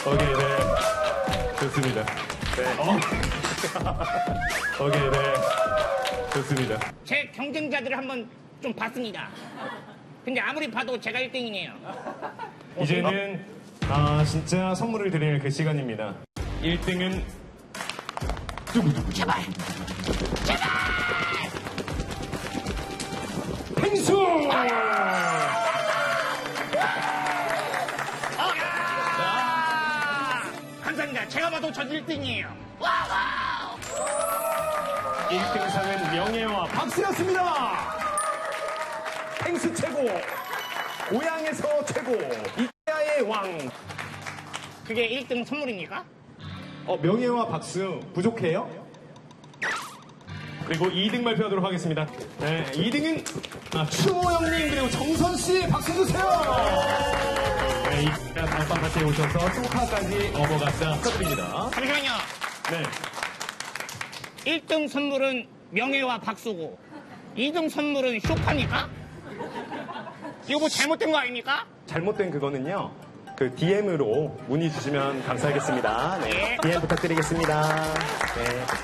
오케이, 네. 좋습니다. 네. 오케이, 네. 좋습니다. 제 경쟁자들을 한번 좀 봤습니다. 근데 아무리 봐도 제가 1등이네요. 이제는 진짜 선물을 드릴 그 시간입니다. 1등은 제발! 펭수! 감사합니다. 제가 봐도 전 1등이에요. 1등상은 명예와 박수였습니다. 펭수 최고, 고향에서 최고, 이케아의 왕. 그게 1등 선물입니까? 명예와 박수 부족해요? 그리고 2등 발표하도록 하겠습니다. 네, 2등은 추모 형님 그리고 정선 씨 박수 주세요. 네, 이케아 단팥 파티에 오셔서 소파까지 업어갔다 축하드립니다. 잠시만요. 네. 1등 선물은 명예와 박수고 2등 선물은 쇼파입니까? 이거 뭐 잘못된 거 아닙니까? 잘못된 그거는요. 그 DM으로 문의 주시면 감사하겠습니다. 네. 네. DM 부탁드리겠습니다. 네.